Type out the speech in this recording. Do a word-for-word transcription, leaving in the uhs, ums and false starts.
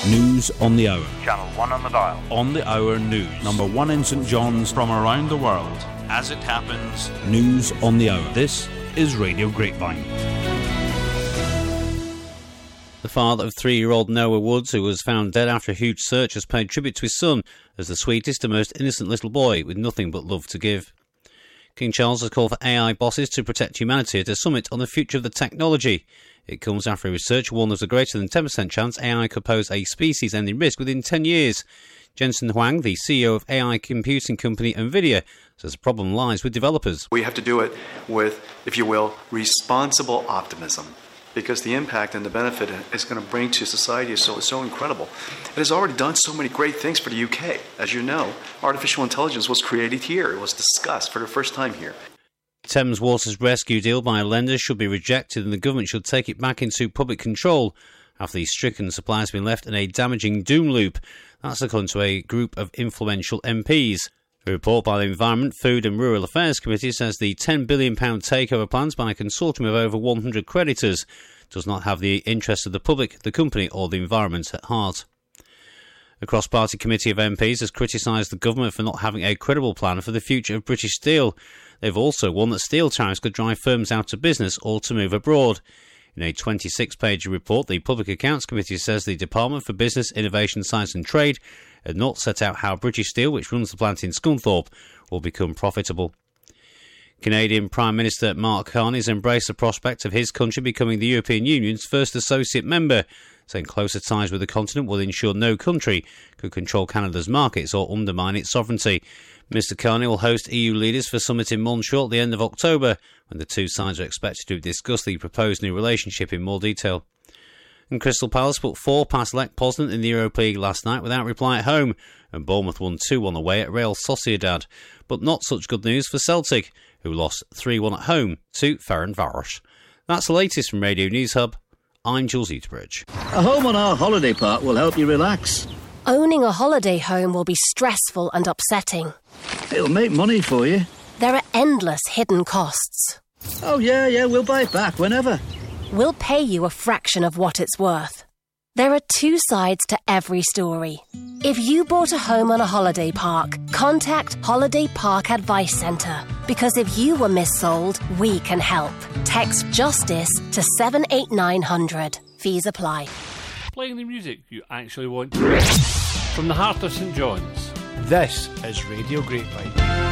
News on the hour. Channel one on the dial. On the hour news. Number one in St John's. From around the world. As it happens. News on the hour. This is Radio Grapevine. The father of three-year-old Noah Woods, who was found dead after a huge search, has paid tribute to his son as the sweetest and most innocent little boy with nothing but love to give. King Charles has called for A I bosses to protect humanity at a summit on the future of the technology. It comes after a researcher warned there's a greater than ten percent chance A I could pose a species-ending risk within ten years. Jensen Huang, the C E O of A I computing company NVIDIA, says the problem lies with developers. We have to do it with, if you will, responsible optimism, because the impact and the benefit it's going to bring to society is so, so incredible. It has already done so many great things for the U K. As you know, artificial intelligence was created here. It was discussed for the first time here. Thames Water's rescue deal by lenders should be rejected and the government should take it back into public control after the stricken supply has been left in a damaging doom loop. That's according to a group of influential M Ps. A report by the Environment, Food and Rural Affairs Committee says the ten billion pounds takeover plans by a consortium of over one hundred creditors does not have the interests of the public, the company or the environment at heart. A cross-party committee of M Ps has criticised the government for not having a credible plan for the future of British steel. They've also warned that steel tariffs could drive firms out of business or to move abroad. In a twenty-six page report, the Public Accounts Committee says the Department for Business, Innovation, Science and Trade had not set out how British Steel, which runs the plant in Scunthorpe, will become profitable. Canadian Prime Minister Mark Carney has embraced the prospect of his country becoming the European Union's first associate member, saying closer ties with the continent will ensure no country could control Canada's markets or undermine its sovereignty. Mister Carney will host E U leaders for a summit in Montreal at the end of October, when the two sides are expected to discuss the proposed new relationship in more detail. And Crystal Palace put four past Lech Poznan in the Europa League last night without reply at home, and Bournemouth won two one away at Real Sociedad. But not such good news for Celtic, who lost three one at home to Ferencváros. That's the latest from Radio News Hub. I'm Jules Eaterbridge. A home on our holiday park will help you relax. Owning a holiday home will be stressful and upsetting. It'll make money for you. There are endless hidden costs. Oh, yeah, yeah, we'll buy it back whenever. We'll pay you a fraction of what it's worth. There are two sides to every story. If you bought a home on a holiday park, contact Holiday Park Advice Centre. Because if you were missold, we can help. Text JUSTICE to seven eight nine hundred. Fees apply. Playing the music you actually want to. From the heart of St John's, this is Radio Grapevine.